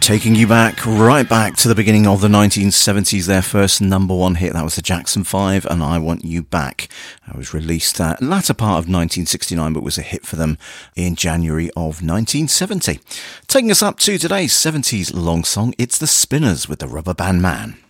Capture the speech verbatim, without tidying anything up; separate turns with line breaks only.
Taking you back, right back to the beginning of the nineteen seventies, their first number one hit, that was the Jackson five, and I Want You Back. That was released uh, latter part of nineteen sixty-nine, but was a hit for them in January of nineteen seventy. Taking us up to today's seventies long song, it's the Spinners with the Rubber Band Man.